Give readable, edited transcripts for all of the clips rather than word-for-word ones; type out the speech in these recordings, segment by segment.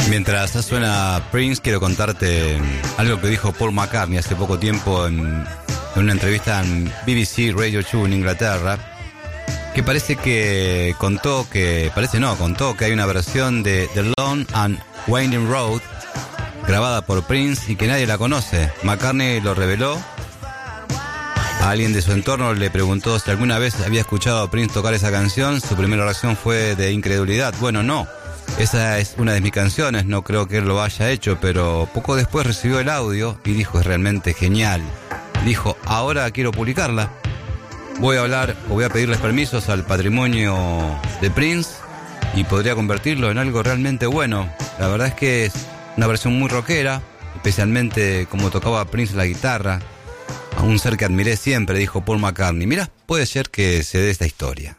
Mientras suena Prince, quiero contarte algo que dijo Paul McCartney hace poco tiempo en una entrevista en BBC Radio 2 en Inglaterra, que contó que hay una versión de The Long and Winding Road grabada por Prince y que nadie la conoce. McCartney lo reveló. A alguien de su entorno le preguntó si alguna vez había escuchado a Prince tocar esa canción. Su primera reacción fue de incredulidad. Bueno, no. Esa es una de mis canciones, no creo que él lo haya hecho, pero poco después recibió el audio y dijo, es realmente genial. Dijo, ahora quiero publicarla. Voy a pedirles permisos al patrimonio de Prince y podría convertirlo en algo realmente bueno. La verdad es que es una versión muy rockera, especialmente como tocaba Prince la guitarra. A un ser que admiré siempre, dijo Paul McCartney. Mira, puede ser que se dé esta historia.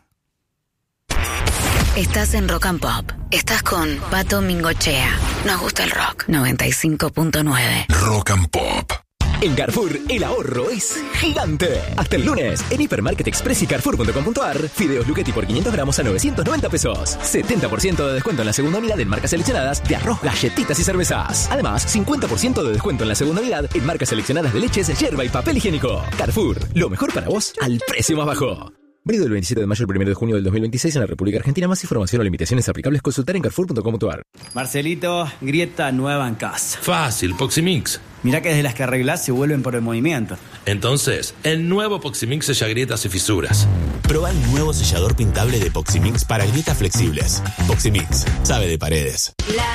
Estás en Rock and Pop. Estás con Pato Mingochea. Nos gusta el rock. 95.9. Rock and Pop. En Carrefour, el ahorro es gigante. Hasta el lunes, en Hipermarket Express y Carrefour.com.ar, fideos Luchetti por 500 gramos a 990 pesos. 70% de descuento en la segunda unidad en marcas seleccionadas de arroz, galletitas y cervezas. Además, 50% de descuento en la segunda unidad en marcas seleccionadas de leches, yerba y papel higiénico. Carrefour, lo mejor para vos al precio más bajo. Válido del 27 de mayo al 1 de junio del 2026 en la República Argentina. Más información o limitaciones aplicables consultar en Carrefour.com.ar. Marcelito, grieta nueva en casa. Fácil, Poximix. Mirá que desde las que arreglás se vuelven por el movimiento. Entonces, el nuevo Poximix sella grietas y fisuras. Proba el nuevo sellador pintable de Poximix para grietas flexibles. Poximix, sabe de paredes.